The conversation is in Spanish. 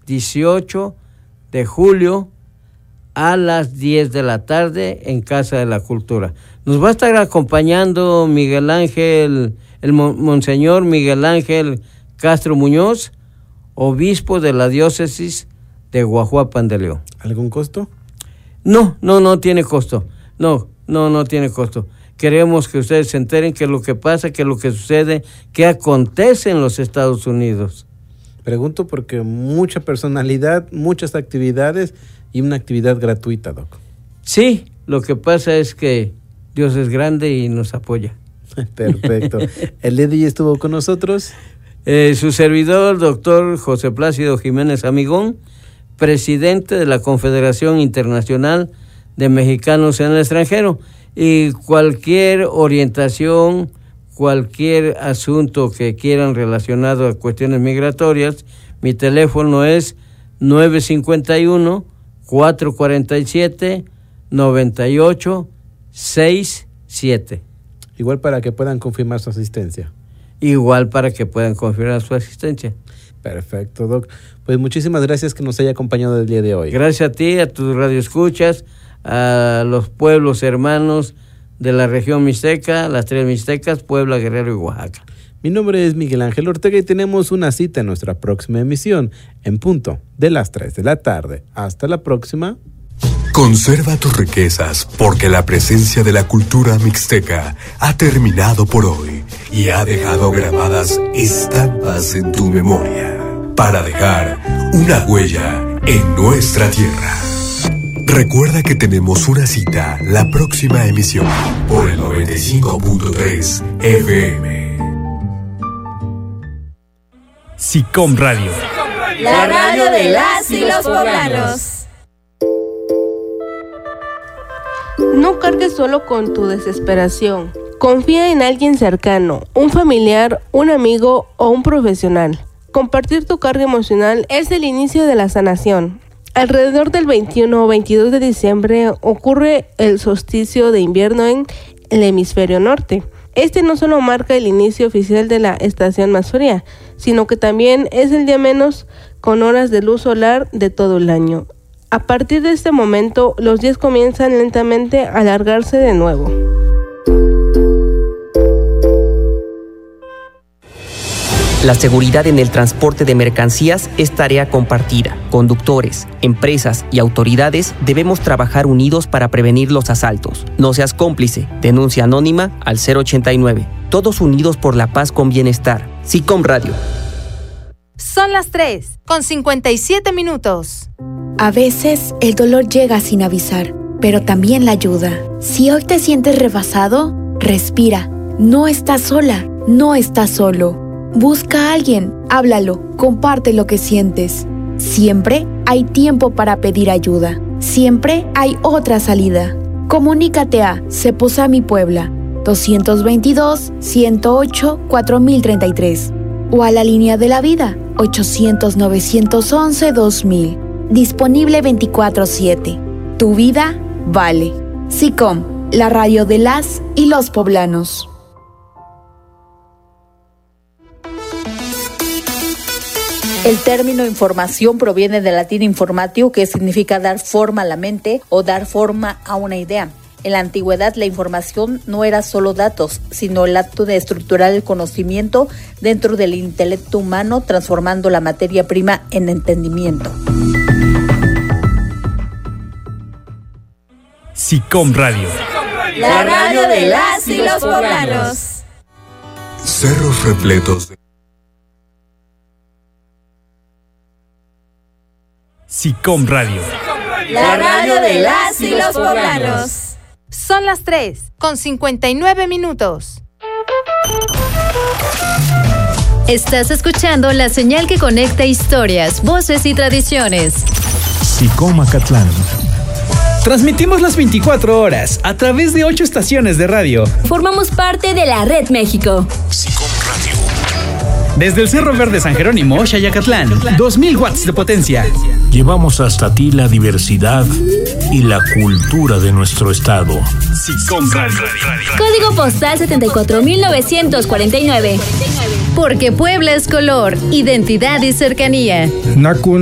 18 de julio a las 10 de la tarde en Casa de la Cultura. Nos va a estar acompañando Miguel Ángel, el Monseñor Miguel Ángel Castro Muñoz, obispo de la diócesis de Guajuapan de León. ¿Algún costo? No tiene costo. No tiene costo. Queremos que ustedes se enteren qué es lo que pasa, qué es lo que sucede, qué acontece en los Estados Unidos. Pregunto porque mucha personalidad, muchas actividades y una actividad gratuita, Doc. Sí, lo que pasa es que Dios es grande y nos apoya. Perfecto. ¿El día de hoy estuvo con nosotros? Su servidor, doctor José Plácido Jiménez Amigón, presidente de la Confederación Internacional de Mexicanos en el Extranjero. Y cualquier orientación, cualquier asunto que quieran relacionado a cuestiones migratorias, mi teléfono es 951-447-9867. Igual para que puedan confirmar su asistencia. Perfecto, Doc. Pues muchísimas gracias que nos haya acompañado el día de hoy. Gracias a ti, a tus radioescuchas, a los pueblos hermanos de la región mixteca, las 3 mixtecas, Puebla, Guerrero y Oaxaca. Mi nombre es Miguel Ángel Ortega y tenemos una cita en nuestra próxima emisión, en punto de las 3 de la tarde. Hasta la próxima. Conserva tus riquezas, porque la presencia de la cultura mixteca ha terminado por hoy y ha dejado grabadas estampas en tu memoria para dejar una huella en nuestra tierra. Recuerda que tenemos una cita la próxima emisión por el 95.3 FM. SICOM Radio. La radio de las y los poblanos. No cargues solo con tu desesperación. Confía en alguien cercano, un familiar, un amigo o un profesional. Compartir tu carga emocional es el inicio de la sanación. Alrededor del 21 o 22 de diciembre ocurre el solsticio de invierno en el hemisferio norte. Este no solo marca el inicio oficial de la estación más fría, sino que también es el día menos con horas de luz solar de todo el año. A partir de este momento, los días comienzan lentamente a alargarse de nuevo. La seguridad en el transporte de mercancías es tarea compartida. Conductores, empresas y autoridades debemos trabajar unidos para prevenir los asaltos. No seas cómplice. Denuncia anónima al 089. Todos unidos por la paz con bienestar. SICOM Radio. Son las 3:57. A veces el dolor llega sin avisar, pero también la ayuda. Si hoy te sientes rebasado, respira. No estás sola, no estás solo. Busca a alguien, háblalo, comparte lo que sientes. Siempre hay tiempo para pedir ayuda. Siempre hay otra salida. Comunícate a Ceposami Puebla 222-108-4033 o a la línea de la vida 800-911-2000. Disponible 24/7. Tu vida vale. SICOM, la radio de las y los poblanos. El término información proviene del latín informatio, que significa dar forma a la mente o dar forma a una idea. En la antigüedad, la información no era solo datos, sino el acto de estructurar el conocimiento dentro del intelecto humano, transformando la materia prima en entendimiento. SICOM Radio. La radio de las y los poblanos. Cerros repletos de... SICOM Radio. La radio de las y los poblanos. Son las 3:59. Estás escuchando la señal que conecta historias, voces y tradiciones. SICOM Acatlán. Transmitimos las 24 horas a través de 8 estaciones de radio. Formamos parte de la Red México. SICOM Radio. Desde el Cerro Verde San Jerónimo, Xayacatlán, 2000 watts de potencia. Llevamos hasta ti la diversidad y la cultura de nuestro estado. SICOM Radio. Código postal 74949. Porque Puebla es color, identidad y cercanía. Nakun